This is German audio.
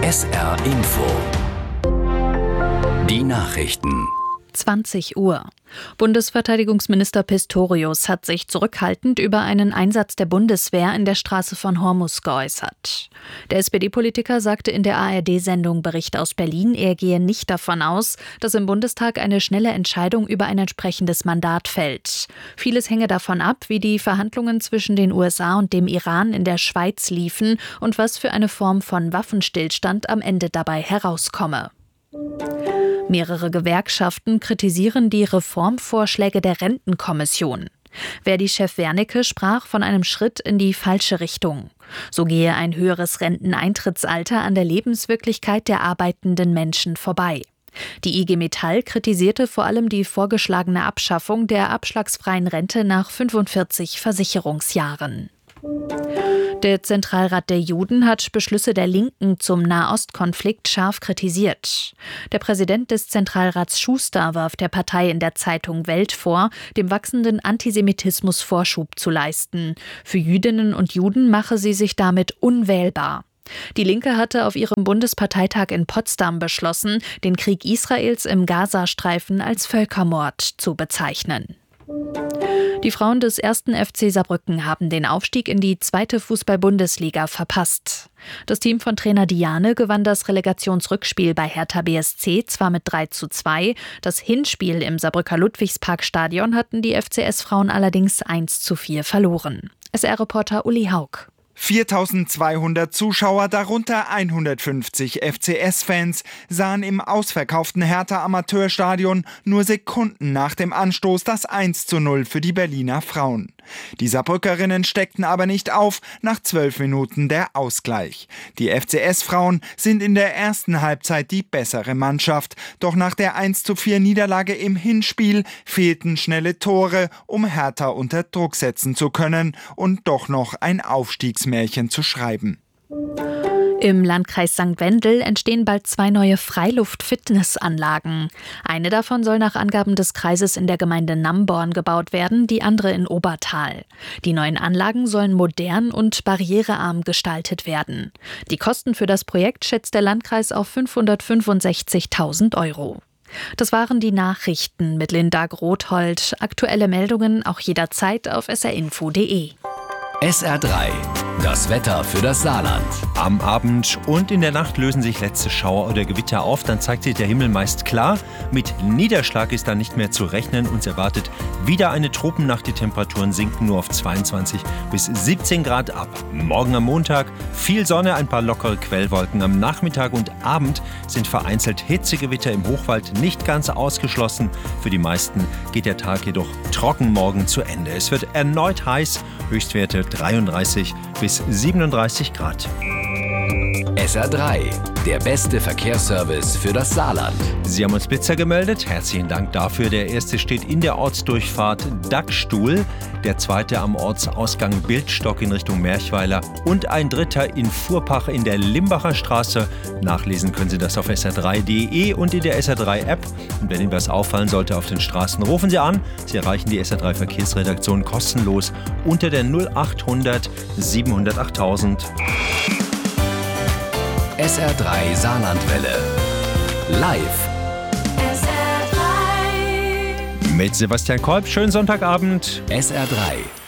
SR Info. Die Nachrichten. 20 Uhr. Bundesverteidigungsminister Pistorius hat sich zurückhaltend über einen Einsatz der Bundeswehr in der Straße von Hormuz geäußert. Der SPD-Politiker sagte in der ARD-Sendung Bericht aus Berlin, er gehe nicht davon aus, dass im Bundestag eine schnelle Entscheidung über ein entsprechendes Mandat fällt. Vieles hänge davon ab, wie die Verhandlungen zwischen den USA und dem Iran in der Schweiz liefen und was für eine Form von Waffenstillstand am Ende dabei herauskomme. Mehrere Gewerkschaften kritisieren die Reformvorschläge der Rentenkommission. Verdi-Chef Wernicke sprach von einem Schritt in die falsche Richtung. So gehe ein höheres Renteneintrittsalter an der Lebenswirklichkeit der arbeitenden Menschen vorbei. Die IG Metall kritisierte vor allem die vorgeschlagene Abschaffung der abschlagsfreien Rente nach 45 Versicherungsjahren. Der Zentralrat der Juden hat Beschlüsse der Linken zum Nahostkonflikt scharf kritisiert. Der Präsident des Zentralrats Schuster warf der Partei in der Zeitung Welt vor, dem wachsenden Antisemitismus Vorschub zu leisten. Für Jüdinnen und Juden mache sie sich damit unwählbar. Die Linke hatte auf ihrem Bundesparteitag in Potsdam beschlossen, den Krieg Israels im Gazastreifen als Völkermord zu bezeichnen. Die Frauen des 1. FC Saarbrücken haben den Aufstieg in die 2. Fußball-Bundesliga verpasst. Das Team von Trainer Diane gewann das Relegationsrückspiel bei Hertha BSC zwar mit 3:2, das Hinspiel im Saarbrücker Ludwigsparkstadion hatten die FCS-Frauen allerdings 1:4 verloren. SR-Reporter Uli Haug. 4.200 Zuschauer, darunter 150 FCS-Fans, sahen im ausverkauften Hertha-Amateurstadion nur Sekunden nach dem Anstoß das 1:0 für die Berliner Frauen. Die Saarbrückerinnen steckten aber nicht auf, nach 12 Minuten der Ausgleich. Die FCS-Frauen sind in der ersten Halbzeit die bessere Mannschaft, doch nach der 1:4 Niederlage im Hinspiel fehlten schnelle Tore, um Hertha unter Druck setzen zu können und doch noch ein Aufstiegsmärchen zu schreiben. Im Landkreis St. Wendel entstehen bald 2 neue Freiluft-Fitnessanlagen. Eine davon soll nach Angaben des Kreises in der Gemeinde Namborn gebaut werden, die andere in Obertal. Die neuen Anlagen sollen modern und barrierearm gestaltet werden. Die Kosten für das Projekt schätzt der Landkreis auf 565.000 €. Das waren die Nachrichten mit Linda Grothold. Aktuelle Meldungen auch jederzeit auf srinfo.de. SR3, das Wetter für das Saarland. Am Abend und in der Nacht lösen sich letzte Schauer oder Gewitter auf, dann zeigt sich der Himmel meist klar. Mit Niederschlag ist dann nicht mehr zu rechnen. Uns erwartet wieder eine Tropennacht. Die Temperaturen sinken nur auf 22 bis 17 Grad ab. Morgen am Montag viel Sonne, ein paar lockere Quellwolken. Am Nachmittag und Abend sind vereinzelt Hitzegewitter im Hochwald nicht ganz ausgeschlossen. Für die meisten geht der Tag jedoch trocken morgen zu Ende. Es wird erneut heiß, Höchstwerte 33 bis 37 Grad. SR3, der beste Verkehrsservice für das Saarland. Sie haben uns Blitzer gemeldet. Herzlichen Dank dafür. Der erste steht in der Ortsdurchfahrt Dackstuhl, der zweite am Ortsausgang Bildstock in Richtung Merchweiler und ein dritter in Fuhrpach in der Limbacher Straße. Nachlesen können Sie das auf sr3.de und in der SR3-App. Und wenn Ihnen was auffallen sollte auf den Straßen, rufen Sie an. Sie erreichen die SR3-Verkehrsredaktion kostenlos unter der 0800 700 8000. SR3 Saarlandwelle. Live. Mit Sebastian Kolb. Schönen Sonntagabend. SR3.